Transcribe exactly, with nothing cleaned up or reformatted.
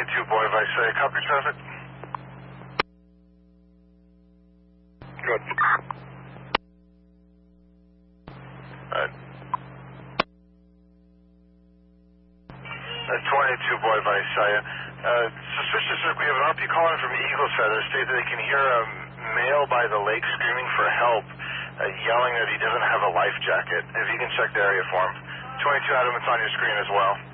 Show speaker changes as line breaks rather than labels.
twenty-two Boy Vice, copy traffic. Good. Alright. Uh, twenty-two Boy Vice, uh, suspicious that we have an R P calling from Eagles Feather state that they can hear a male by the lake screaming for help, uh, yelling that he doesn't have a life jacket. If you can check the area for him. twenty-two Adam, it's on your screen as well.